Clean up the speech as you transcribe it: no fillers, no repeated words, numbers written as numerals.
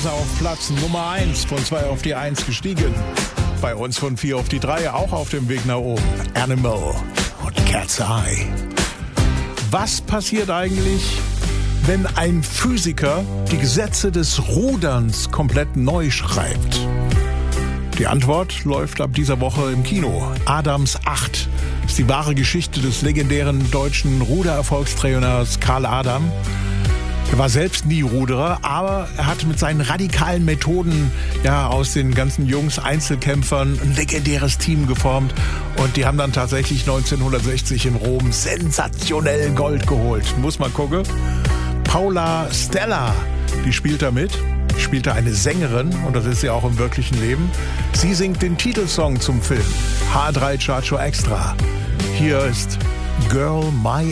ist er auf Platz Nummer 1, von 2 auf die 1 gestiegen. Bei uns von 4 auf die 3, auch auf dem Weg nach oben. Animal und Cat's Eye. Was passiert eigentlich, wenn ein Physiker die Gesetze des Ruderns komplett neu schreibt? Die Antwort läuft ab dieser Woche im Kino. Adams 8 ist die wahre Geschichte des legendären deutschen Rudererfolgstrainers Karl Adam. Er war selbst nie Ruderer, aber er hat mit seinen radikalen Methoden aus den ganzen Jungs, Einzelkämpfern, ein legendäres Team geformt. Und die haben dann tatsächlich 1960 in Rom sensationell Gold geholt. Muss man gucken. Paula Stella, die spielt da mit. Spielt da eine Sängerin, und das ist sie auch im wirklichen Leben. Sie singt den Titelsong zum Film. H3 Chartshow Extra. Hier ist Girl My